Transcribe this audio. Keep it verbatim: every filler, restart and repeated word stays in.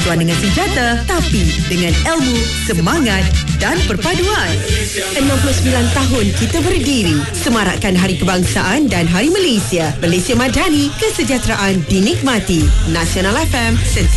bertuan dengan senjata, tapi dengan ilmu, semangat dan perpaduan. enam puluh sembilan tahun kita berdiri, semarakkan Hari Kebangsaan dan Hari Malaysia. Malaysia Madani, kesejahteraan dinikmati. Nasional F M